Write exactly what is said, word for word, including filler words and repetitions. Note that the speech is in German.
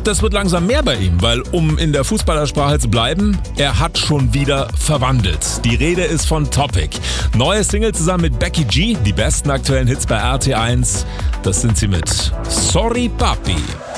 das wird langsam mehr bei ihm, weil, um in der Fußballersprache zu bleiben, er hat schon wieder verwandelt. Die Rede ist von Topic. Neue Single zusammen mit Becky G, die besten aktuellen Hits bei R T eins. Das sind sie mit Sorry Papi.